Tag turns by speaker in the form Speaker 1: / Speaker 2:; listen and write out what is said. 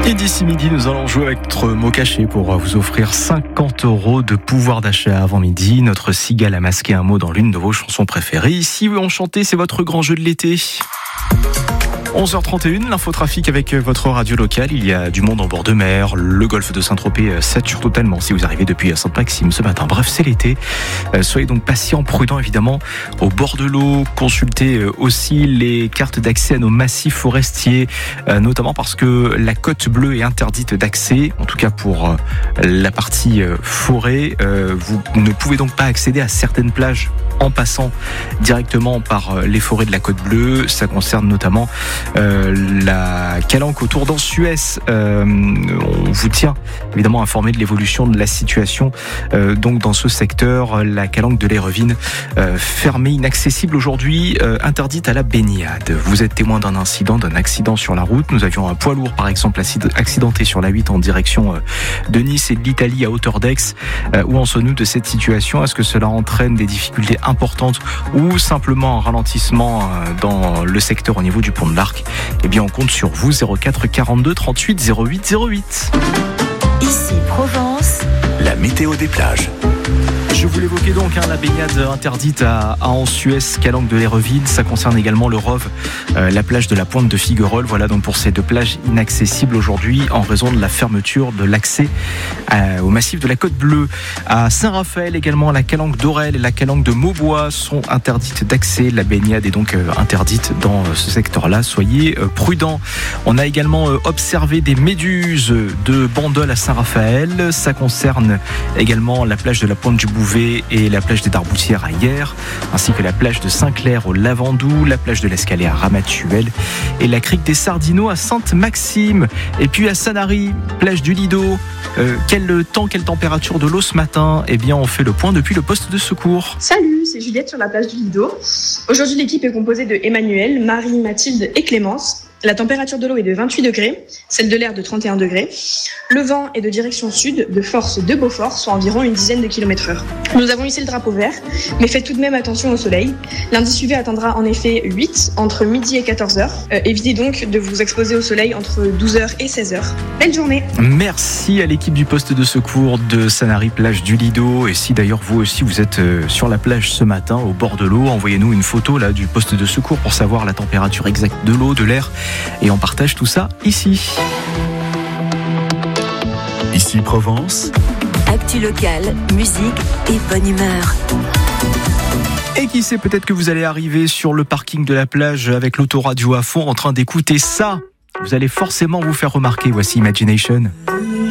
Speaker 1: Et d'ici midi, nous allons jouer avec notre mot caché pour vous offrir 50 € de pouvoir d'achat avant midi. Notre cigale a masqué un mot dans l'une de vos chansons préférées. Ici, Enchanté, c'est votre grand jeu de l'été. 11h31, l'infotrafic avec votre radio locale. Il y a du monde en bord de mer. Le golfe de Saint-Tropez sature totalement si vous arrivez depuis Sainte-Maxime ce matin. Bref, c'est l'été. Soyez donc patients, prudents évidemment au bord de l'eau. Consultez aussi les cartes d'accès à nos massifs forestiers, notamment parce que la côte bleue est interdite d'accès, en tout cas pour la partie forêt. Vous ne pouvez donc pas accéder à certaines plages en passant directement par les forêts de la côte bleue. Ça concerne notamment la calanque autour d'Ansuès. On vous tient évidemment informé de l'évolution de la situation donc dans ce secteur. La calanque de l'Érevine fermée, inaccessible aujourd'hui, interdite à la baignade. Vous êtes témoin d'un incident, d'un accident sur la route. Nous avions un poids lourd par exemple accidenté sur la 8 en direction de Nice et de l'Italie à hauteur d'Aix. Où en sommes-nous de cette situation? Est-ce que cela entraîne des difficultés importantes ou simplement un ralentissement dans le secteur au niveau du pont de l'Arc? Eh bien, on compte sur vous, 04 42 38 08 08.
Speaker 2: Ici Provence,
Speaker 3: la météo des plages.
Speaker 1: Je vous l'évoquais donc, la baignade interdite à Ansuès, calanque de l'Érevine. Ça concerne également le Rove, la plage de la Pointe de Figuerolles. Voilà donc pour ces deux plages inaccessibles aujourd'hui en raison de la fermeture de l'accès au massif de la Côte Bleue. À Saint-Raphaël également, la calanque d'Aurel et la calanque de Maubois sont interdites d'accès. La baignade est donc interdite dans ce secteur-là. Soyez prudents. On a également observé des méduses de Bandol à Saint-Raphaël. Ça concerne également la plage de la Pointe du Bouvet et la plage des Darboutières à Hyères, ainsi que la plage de Saint-Clair au Lavandou, la plage de l'Escalier à Ramatuelle et la crique des Sardinots à Sainte-Maxime. Et puis à Sanary, plage du Lido. Quelle température de l'eau ce matin? Eh bien, on fait le point depuis le poste de secours.
Speaker 4: Salut, c'est Juliette sur la plage du Lido. Aujourd'hui, l'équipe est composée de Emmanuel, Marie, Mathilde et Clémence. La température de l'eau est de 28 degrés, celle de l'air de 31 degrés. Le vent est de direction sud, de force de Beaufort, soit environ une dizaine de km/h. Nous avons hissé le drapeau vert, mais faites tout de même attention au soleil. L'indice UV atteindra en effet 8 entre midi et 14h. Évitez donc de vous exposer au soleil entre 12h et 16h. Belle journée.
Speaker 1: Merci à l'équipe du poste de secours de Sanary, plage du Lido. Et si d'ailleurs vous aussi vous êtes sur la plage ce matin, au bord de l'eau, envoyez-nous une photo là du poste de secours pour savoir la température exacte de l'eau, de l'air. Et on partage tout ça ici.
Speaker 3: Ici Provence.
Speaker 2: actu locale, musique et bonne humeur.
Speaker 1: Et qui sait, peut-être que vous allez arriver sur le parking de la plage avec l'autoradio à fond en train d'écouter ça. Vous allez forcément vous faire remarquer. Voici Imagination.